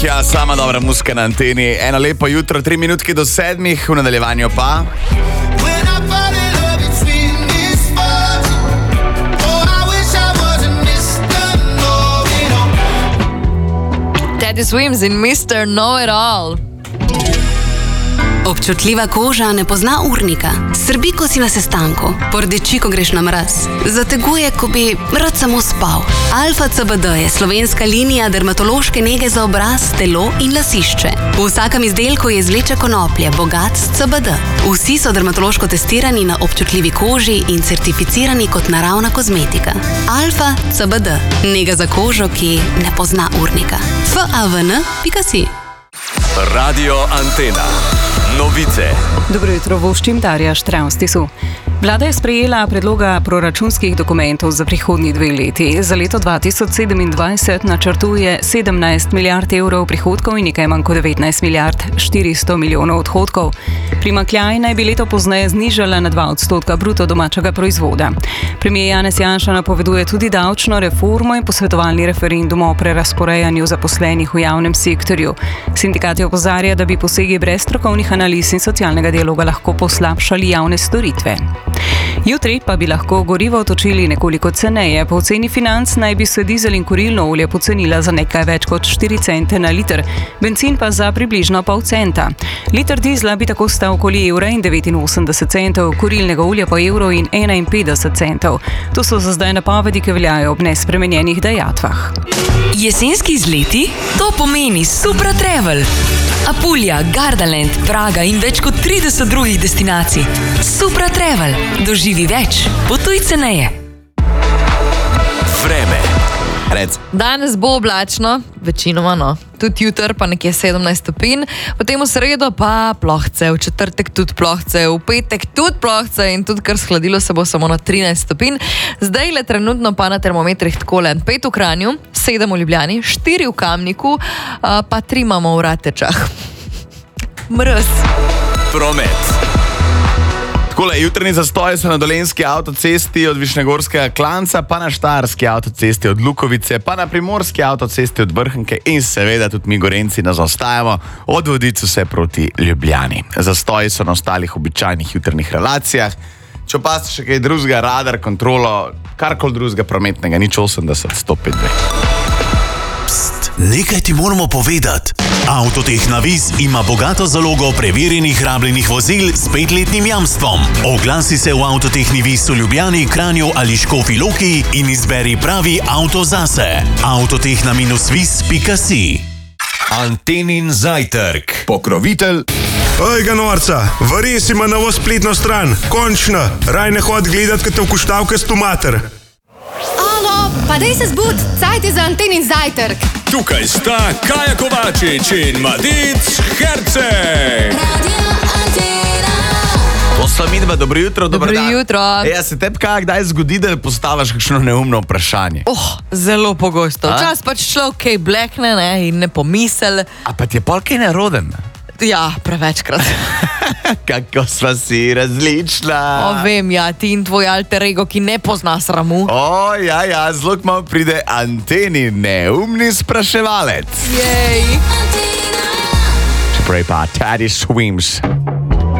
Ja, sama dobra muzika na anteni. Eno lepo jutro, 3 minutke do 7, v nadaljevanju pa. Teddy Swims in Mr. Know-It-All. Občutljiva koža ne pozna urnika, srbi, ko si na sestanku, pordeči, ko greš na mraz, zateguje, ko bi rad samo spal. Alfa CBD je slovenska linija dermatološke nege za obraz, telo in lasišče. V vsakem izdelku je izvleček konoplje, bogat s CBD. Vsi so dermatološko testirani na občutljivi koži in certificirani kot naravna kozmetika. Alfa CBD, nega za kožo, ki ne pozna urnika. FAVN.si Radio Antena. Novice. Dobro jutro, voščim Darja Štravstisu. Vlada je sprejela predloga proračunskih dokumentov za prihodnji 2 leti. Za leto 2027 načrtuje 17 milijard evrov prihodkov in nekaj manj kot 19 milijard 400 milijonov odhodkov. Primanjkljaj naj bi leto pozneje znižala na 2% bruto domačega proizvoda. Premier Janez Janša napoveduje tudi davčno reformo in posvetovalni referendum o prerazporejanju zaposlenih v javnem sektorju. Sindikat opozarja, da bi posegi brez strokovnih analiz in socialnega dialoga lahko poslabšali javne storitve. Jutri pa bi lahko gorivo točili nekoliko ceneje. Po oceni Financ naj bi se dizel in kurilno olje pocenila za nekaj več kot 4 cente na liter, bencin pa za približno pol centa. Liter dizla bi tako stal okoli €1,89, kurilnega olja pa €1,51. To so za zdaj napovedi, ki veljajo ob nespremenjenih dajatvah. Jesenski izleti? To pomeni Supra Travel. Apulja, Gardaland, Praga in več kot 30 drugih destinacij. Supra Travel. Doživi več. Potuj ceneje. Vreme. Danes bo oblačno, večinoma no. Tudi jutr pa nekje 17 stopinj, potem v sredo pa plohce, v četrtek tudi plohce, v petek tudi plohce in tudi kar shladilo se bo samo na 13 stopinj. Zdaj le trenutno pa na termometrih takole 5 v Kranju, 7 v Ljubljani, 4 v Kamniku, pa 3 imamo v Ratečah. Mrz. Promet. Takole, jutrni zastoji so na Dolenjski avtocesti od Višnjegorskega Klanca, pa na Štajerski avtocesti od Lukovice, pa na Primorski avtocesti od Vrhnike in seveda tudi mi Gorenjci nas zaostajamo od Vodic vse proti Ljubljani. Zastoji so na ostalih običajnih jutrnih relacijah. Če opazite še kaj drugega, radar, kontrolo, karkoli drugega prometnega, nič 80, 105. Nekaj ti moramo povedati. Avtotehna Viz ima bogato zalogo preverjenih rabljenih vozil s 5-letnim jamstvom. Oglasi se v Avtotehni Viz v Ljubljani, Kranju ali Škofji Loki in izberi pravi avto zase. Avtotehna-viz.si. Antenin zajtrk. Pokrovitelj. Ojga norca, varis ima novo spletno stran. Končno, raj ne hod gledat, kad te vkuštavke s tomater. Alo, pa dej se zbud, cajt je za Antenin zajtrk. Tukaj sta Kaja Kovačič in Madic Herceg. To sta midva, dobro jutro, Dobro jutro. Ja, se tebi kdaj zgodi, da postavaš kakšno neumno vprašanje? Zelo pogosto. Včasih pač človek kaj blekne, ne, in ne pomisel. A pa ti je pol kaj neroden? Ja, prevečkrat. Kako sva si različna. Vem, ja, ti in tvoj alter ego, ki ne pozna sramu. Ja, zelo kmalu pride Anteni neumni spraševalec. Jej. Čeprej pa Teddy Swims.